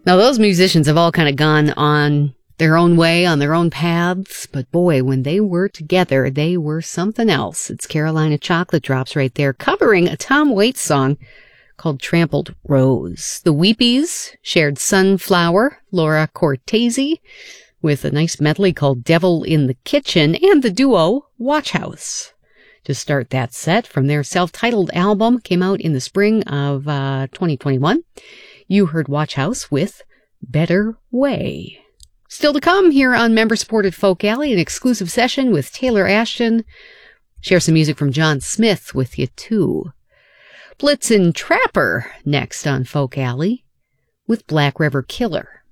Now, those musicians have all kind of gone on their own way, on their own paths, but boy, when they were together, they were something else. It's Carolina Chocolate Drops right there, covering a Tom Waits song called Trampled Rose. The Weepies shared Sunflower, Laura Cortese, with a nice medley called Devil in the Kitchen, and the duo Watch House. To start that set from their self-titled album, came out in the spring of 2021. You heard Watch House with Better Way. Still to come here on member-supported Folk Alley, an exclusive session with Taylor Ashton. Share some music from John Smith with you, too. Blitzen Trapper next on Folk Alley with Black River Killer.